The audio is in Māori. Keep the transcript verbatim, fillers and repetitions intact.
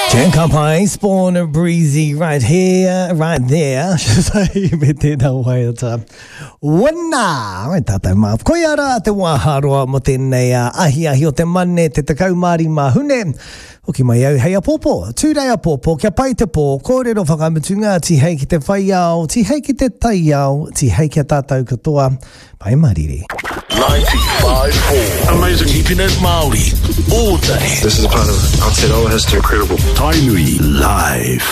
Jankapai, Spawn and Breezy, right here, right there. Say, me te nau hai o ta. Wana! Mai tātai mā. Koe ara te wāharoa mo tēnei uh, ahi ahi o te mane, te takau māri mā hune. Hoki mai au, hei a pōpō. Tūrei a pōpō, kia pai te pō. Kōrero whakamutunga, ti hei ki te whai au, ti hei ki te tai au, ti hei ki a tātou katoa. Pai mariri. ninety-five point four Amazing. Keeping it Māori all day. This is a part of Aotearoa history. Incredible. Tainui live.